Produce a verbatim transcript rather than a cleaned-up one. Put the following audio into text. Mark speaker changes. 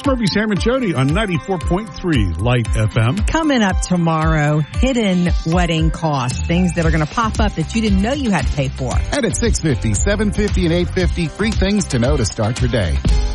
Speaker 1: It's Murphy, Sam, and Jody on ninety-four point three Light F M.
Speaker 2: Coming up tomorrow, hidden wedding costs, things that are going to pop up that you didn't know you had to pay for.
Speaker 3: And at six fifty, seven fifty, and eight fifty, free things to know to start your day.